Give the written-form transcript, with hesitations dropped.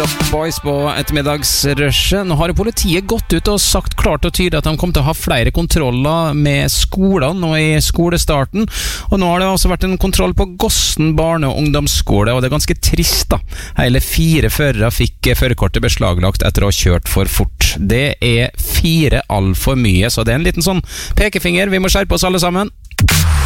Rock Boys på ettermiddagsrushet. Nå har politiet gått ut og sagt klart og tydelig at de kommer til å ha flere kontroller med skolene og i skolestarten. Og nå har det også vært en kontroll på Gossen barne- og ungdomsskole, og det er ganske trist da. Hele 4 førere fikk førerkortet beslaglagt etter å ha kjørt for fort. Det er 4 alt for mye, så det er en liten sånn pekefinger. Vi må skjerpe oss alle sammen.